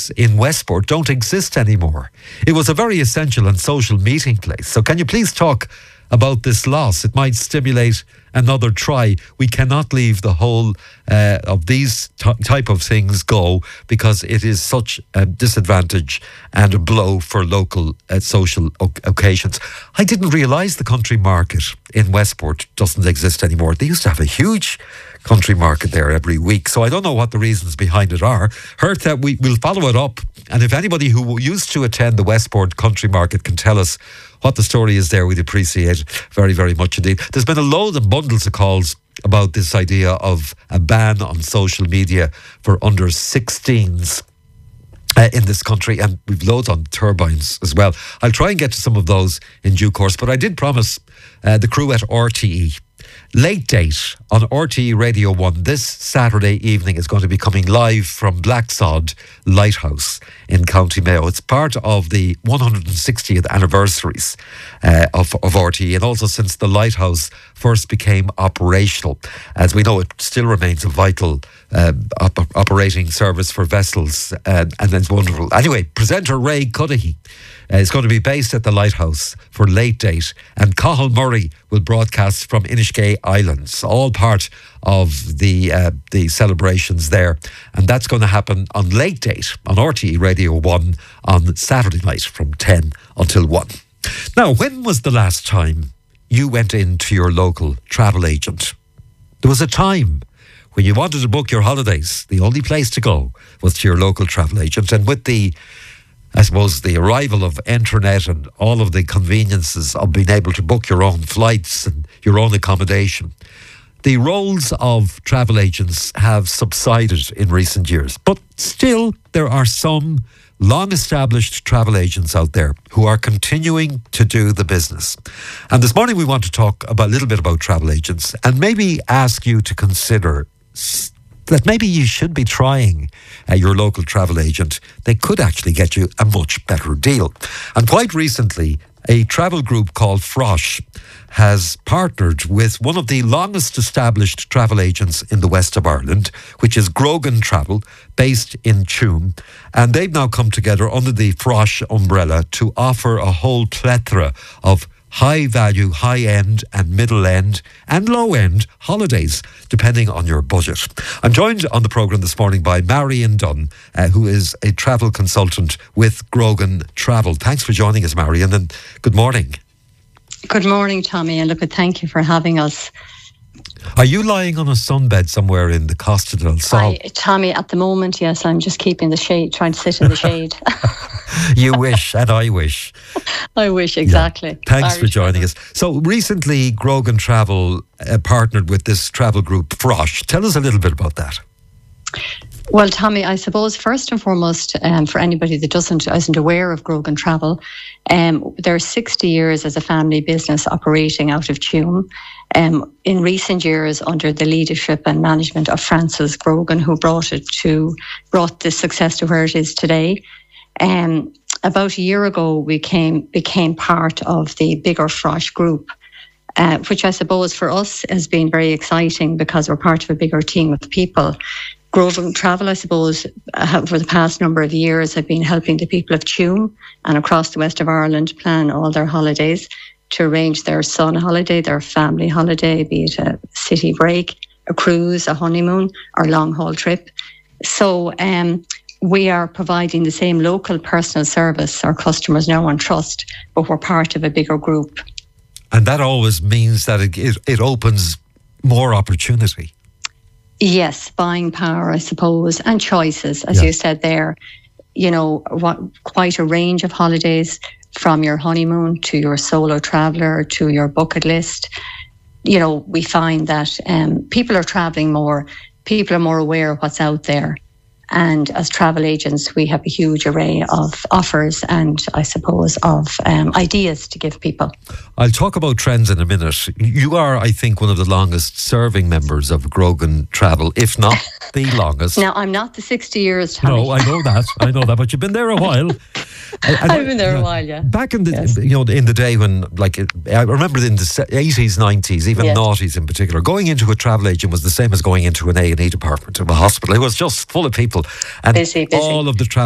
Place in Westport don't exist anymore. It was a very essential and social meeting place. So can you please talk about this loss? It might stimulate another try. We cannot leave the whole of these type of things go, because it is such a disadvantage and a blow for local social occasions. I didn't realise the country market in Westport doesn't exist anymore. They used to have a huge country market there every week, so I don't know what the reasons behind it are. Heard that we'll follow it up, and if anybody who used to attend the Westport country market can tell us what the story is there, we'd appreciate it very, very much indeed. There's been a load of bundles of calls about this idea of a ban on social media for under 16s in this country, and we've loads on turbines as well. I'll try and get to some of those in due course, but I did promise the crew at RTE. Late Date on RTE Radio 1 this Saturday evening is going to be coming live from Blacksod Lighthouse in County Mayo. It's part of the 160th anniversaries of RTE, and also since the Lighthouse first became operational. As we know, it still remains a vital operating service for vessels, and it's wonderful. Anyway, presenter Ray Cudahy is going to be based at the Lighthouse for Late Date, and Cathal Murray will broadcast from Inishgay Islands, all part of the celebrations there. And that's going to happen on Late Date on RTE Radio 1 on Saturday night from 10 until 1. Now, when was the last time you went into your local travel agent? There was a time when you wanted to book your holidays, the only place to go was to your local travel agent. And with the arrival of internet and all of the conveniences of being able to book your own flights and your own accommodation, the roles of travel agents have subsided in recent years. But still, there are some long-established travel agents out there who are continuing to do the business. And this morning we want to talk a little bit about travel agents, and maybe ask you to consider that maybe you should be trying your local travel agent. They could actually get you a much better deal. And quite recently, a travel group called Frosh has partnered with one of the longest established travel agents in the west of Ireland, which is Grogan Travel, based in Tuam. And they've now come together under the Frosh umbrella to offer a whole plethora of high value, high end and middle end and low end holidays, depending on your budget. I'm joined on the programme this morning by Marion Dunn, who is a travel consultant with Grogan Travel. Thanks for joining us, Marion, and good morning. Good morning, Tommy, and look, thank you for having us. Are you lying on a sunbed somewhere in the Costa del Sol? Tommy, at the moment, yes, I'm just keeping the shade, trying to sit in the shade. You wish, and I wish. I wish, exactly. Yeah. Thanks for joining us. So recently, Grogan Travel partnered with this travel group, Frosh. Tell us a little bit about that. Well, Tommy, I suppose first and foremost, for anybody that isn't aware of Grogan Travel, they're 60 years as a family business operating out of Tuam. In recent years, under the leadership and management of Francis Grogan, who brought this success to where it is today. About a year ago, we became part of the bigger Frosh group, which I suppose for us has been very exciting because we're part of a bigger team of people. Grogan Travel, I suppose, for the past number of years have been helping the people of Tuam and across the west of Ireland plan all their holidays, to arrange their son holiday, their family holiday, be it a city break, a cruise, a honeymoon, or long haul trip. So we are providing the same local personal service our customers know and trust, but we're part of a bigger group. And that always means that it opens more opportunity. Yes, buying power, I suppose, and choices, as you said there. You know, quite a range of holidays, from your honeymoon to your solo traveller to your bucket list. You know, we find that people are travelling more, people are more aware of what's out there. And as travel agents, we have a huge array of offers and, I suppose, of ideas to give people. I'll talk about trends in a minute. You are, I think, one of the longest serving members of Grogan Travel, if not the longest. Now, I'm not the 60 years, Tommy. No, I know that, but you've been there a while. I've been there a while, yeah. Back in the in the day when, I remember in the 80s, 90s, even noughties in particular, going into a travel agent was the same as going into an A&E department of a hospital. It was just full of people, and busy. all of the travel